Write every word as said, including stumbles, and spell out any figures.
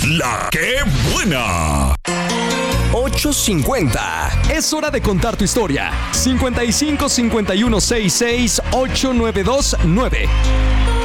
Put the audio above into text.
La que buena. ocho cincuenta. Es hora de contar tu historia. cincuenta y cinco, cincuenta y uno, sesenta y seis, ochocientos noventa y dos nueve.